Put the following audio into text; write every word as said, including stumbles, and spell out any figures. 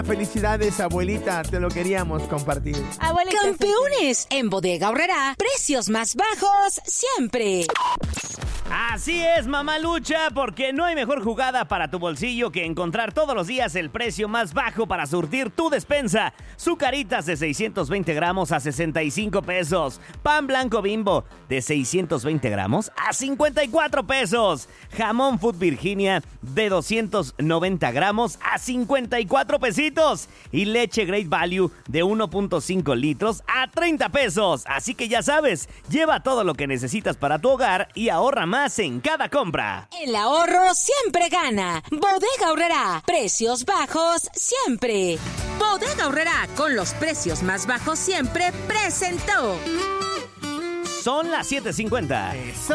Felicidades, abuelita, te lo queríamos compartir. Abuelita, Campeones, en Bodega Aurrerá, precios más bajos siempre. Así es, mamalucha, porque no hay mejor jugada para tu bolsillo que encontrar todos los días el precio más bajo para surtir tu despensa. Zucaritas de seiscientos veinte gramos a sesenta y cinco pesos. Pan blanco Bimbo de seiscientos veinte gramos a cincuenta y cuatro pesos. Jamón Food Virginia de doscientos noventa gramos a cincuenta y cuatro pesitos. Y leche Great Value de uno punto cinco litros a treinta pesos. Así que ya sabes, lleva todo lo que necesitas para tu hogar y ahorra más en cada compra. El ahorro siempre gana. Bodega Aurrerá, precios bajos siempre. Bodega Aurrerá, con los precios más bajos siempre, presentó. Son las siete cincuenta.